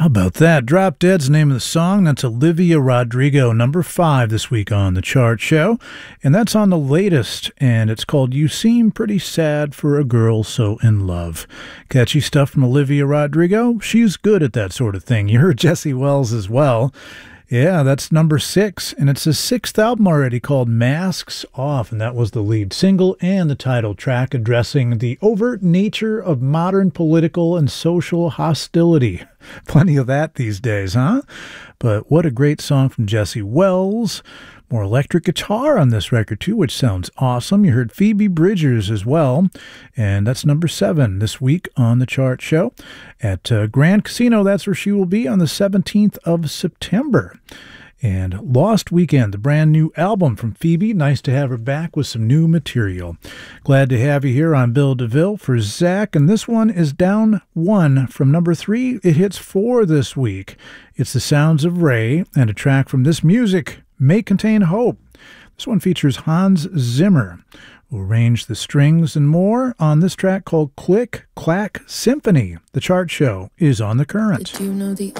How about that? Drop Dead's the name of the song. That's Olivia Rodrigo, number 5 this week on the chart show. And that's on the latest, and it's called You Seem Pretty Sad for a Girl So in Love. Catchy stuff from Olivia Rodrigo. She's good at that sort of thing. You heard Jesse Wells as well. Yeah, that's number 6, and it's his 6th album already called Masks Off, and that was the lead single and the title track addressing the overt nature of modern political and social hostility. Plenty of that these days, huh? But what a great song from Jesse Wells. More electric guitar on this record, too, which sounds awesome. You heard Phoebe Bridgers as well, and that's number 7 this week on the chart show. At Grand Casino, that's where she will be on the 17th of September. And Lost Weekend, the brand new album from Phoebe. Nice to have her back with some new material. Glad to have you here. I'm Bill DeVille for Zach, and this one is down 1 from number 3. It hits 4 this week. It's The Sounds of Ray, and a track from This Music May Contain Hope. This one features Hans Zimmer, who arranged the strings and more on this track called Click Clack Symphony. The chart show is on The Current. Did you know the